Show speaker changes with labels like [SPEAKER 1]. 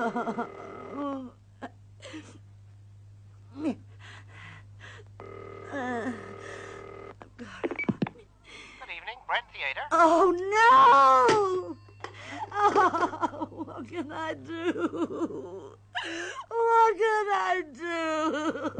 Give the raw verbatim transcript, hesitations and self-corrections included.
[SPEAKER 1] Good evening, Brent Theater.
[SPEAKER 2] Oh, no! Oh, what can I do? What can I do?